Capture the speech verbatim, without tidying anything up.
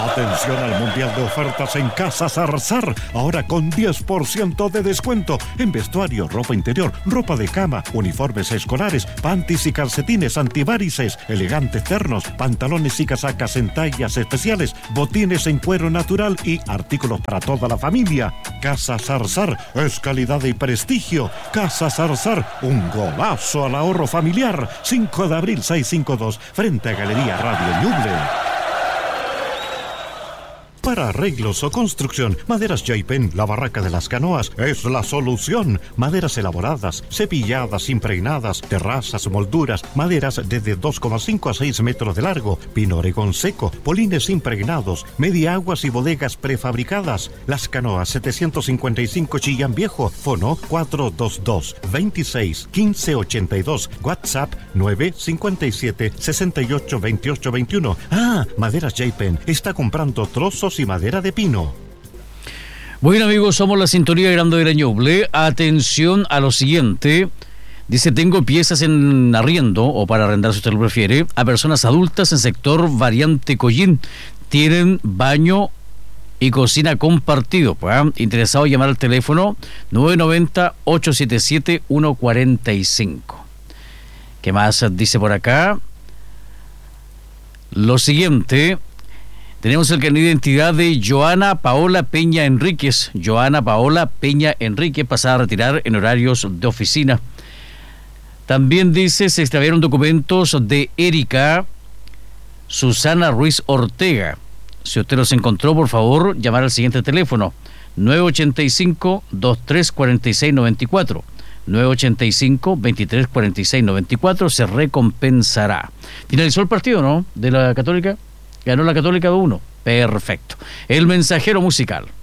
Atención al Mundial de Ofertas en Casa Zarzar. Ahora con diez por ciento de descuento en vestuario, ropa interior, ropa de cama, uniformes escolares, panties y calcetines antivarices, elegantes ternos, pantalones y casacas en tallas especiales, botines en cuero natural y artículos para toda la familia. Casa Zarzar es calidad y prestigio. Casa Zarzar, un golazo al ahorro familiar. cinco de abril seiscientos cincuenta y dos, frente a Galería Radio Ñuble. Para arreglos o construcción, Maderas Jaipen, la barraca de las canoas, es la solución. Maderas elaboradas, cepilladas, impregnadas, terrazas, molduras, maderas desde dos coma cinco a seis metros de largo, pino oregón seco, polines impregnados, mediaguas y bodegas prefabricadas. Las canoas setecientos cincuenta y cinco Chillán Viejo, fono cuatro dos dos, veintiséis, quince ochenta y dos, WhatsApp nueve cinco siete, sesenta y ocho, veintiocho veintiuno. Ah, Maderas Jaipen está comprando trozos y madera de pino. Bueno, amigos, somos la sintonía de Grande de Ñuble. Atención a lo siguiente. Dice, tengo piezas en arriendo, o para arrendar si usted lo prefiere, a personas adultas en sector Variante Collín. Tienen baño y cocina compartido. Pues, ¿eh? Interesado, llamar al teléfono nueve nueve cero, ocho siete siete, uno cuatro cinco. ¿Qué más dice por acá? Lo siguiente... Tenemos el carnet de identidad de Joana Paola Peña Enríquez. Joana Paola Peña Enríquez, pasada a retirar en horarios de oficina. También dice, se extraviaron documentos de Erika Susana Ruiz Ortega. Si usted los encontró, por favor, llamar al siguiente teléfono, nueve ocho cinco, veintitrés cuarenta y seis noventa y cuatro. nueve ocho cinco, veintitrés cuarenta y seis noventa y cuatro, se recompensará. Finalizó el partido, ¿no? De la Católica. Ganó la Católica de uno. Perfecto. El mensajero musical.